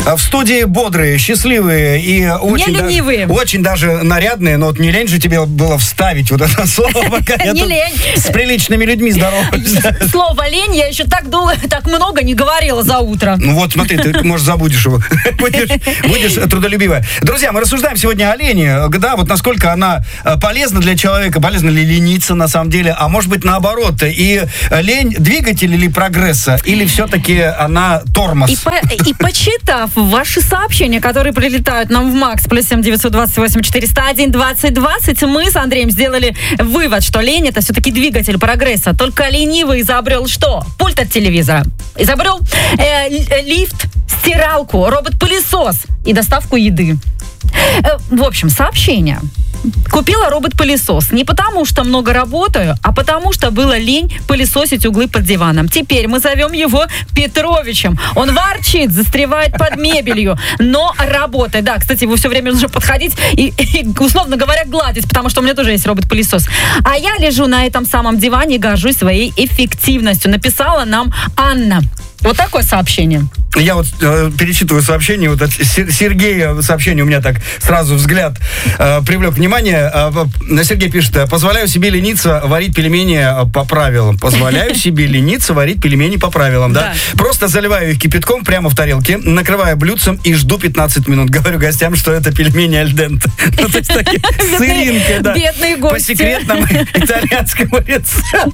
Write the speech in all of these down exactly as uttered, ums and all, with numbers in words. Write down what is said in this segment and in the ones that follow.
В студии бодрые, счастливые и очень, да, очень даже нарядные, но вот не лень же тебе было вставить вот это слово, пока я не лень. С приличными людьми здороваюсь. Слово лень я еще так долго, так много не говорила за утро. Ну вот, смотри, ты, может, забудешь его. будешь, будешь трудолюбивая. Друзья, мы рассуждаем сегодня о лени. Да, вот насколько она полезна для человека, полезна ли лениться на самом деле, а может быть наоборот. И лень двигатель или прогресса, или все-таки она тормоз? И, по, и почитав ваши сообщения, которые прилетают нам в МАКС, плюс семь девятьсот двадцать восемь четыреста один двадцать двадцать, мы с Андреем сделали вывод, что лень — это все-таки двигатель прогресса. Только ленивый изобрел что? Пульт от телевизора. Изобрел э, лифт, стиралку, робот-пылесос и доставку еды. Э, в общем, сообщение. Купила робот-пылесос не потому, что много работаю, а потому, что было лень пылесосить углы под диваном. Теперь мы зовем его Петровичем. Он ворчит, застревает под мебелью, но работает. Да, кстати, его все время нужно подходить и, и, условно говоря, гладить, потому что у меня тоже есть робот-пылесос. А я лежу на этом самом диване и горжусь своей эффективностью. Написала нам Анна. Вот такое сообщение. Я вот э, перечитываю сообщение, вот от Сергея сообщение у меня так сразу взгляд э, привлек внимание. Э, Сергей пишет: позволяю себе лениться, варить пельмени по правилам. Позволяю себе лениться, варить пельмени по правилам, да? да? Просто заливаю их кипятком прямо в тарелке, накрываю блюдцем и жду пятнадцать минут. Говорю гостям, что это пельмени аль денте. Ну, то есть такие с сыринкой, да. Бедные гости. По секретному итальянскому рецепту.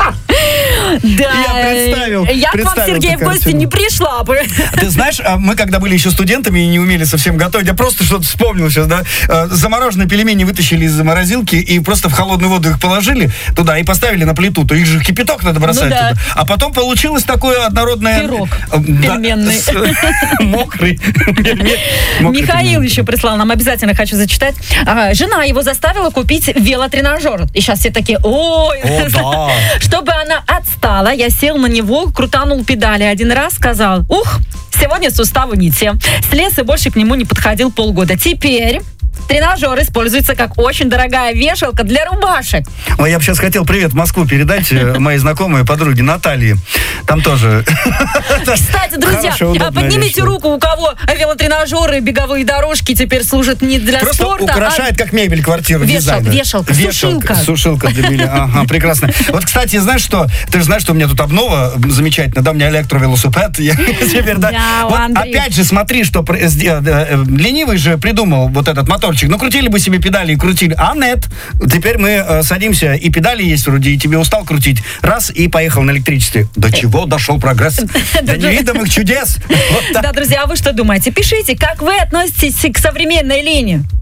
Да. Я представил. Я к вам, Сергей, в гости не пришла бы. Ты знаешь, мы когда были еще студентами и не умели совсем готовить, я просто что-то вспомнил сейчас, да, замороженные пельмени вытащили из морозилки и просто в холодную воду их положили туда и поставили на плиту, то их же кипяток надо бросать ну, да. туда. А потом получилось такое однородное... Пирог да, пельменный. С, мокрый. Михаил еще прислал, нам обязательно хочу зачитать. А, жена его заставила купить велотренажер. И сейчас все такие, ой, О, да. Чтобы она отстала, я сел на него, крутанул педали один раз, сказал, ух, сегодня суставы не те. Слез и больше к нему не подходил полгода. Теперь тренажер используется как очень дорогая вешалка для рубашек. Ой, я бы сейчас хотел привет в Москву передать моей знакомой подруге Наталье. Там тоже. Кстати, друзья, поднимите руку, у кого велотренажеры, беговые дорожки теперь служат не для Просто спорта, украшает а... как мебель квартиру. Вешал, вешалка, вешалка, сушилка. Сушилка для белья. Ага, прекрасно. Вот, кстати, знаешь что? Ты же знаешь, что у меня тут обнова замечательная, да, у меня электровелосипед. Я теперь, да. Вот, опять же, смотри, что ленивый же придумал вот этот моторчик. Ну, крутили бы себе педали и крутили. А нет. Теперь мы э, садимся, и педали есть вроде, и тебе устал крутить. Раз, и поехал на электричестве. До чего дошел прогресс? До невиданных чудес. Да, друзья, а вы что думаете? Пишите, как вы относитесь к современной лени?